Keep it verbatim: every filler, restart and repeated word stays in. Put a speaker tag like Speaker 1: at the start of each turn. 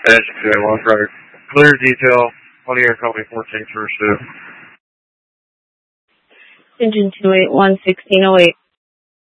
Speaker 1: As you can, Long Drive. Clear detail. One year company fourteen first shift.
Speaker 2: Engine two eight one, sixteen oh eight.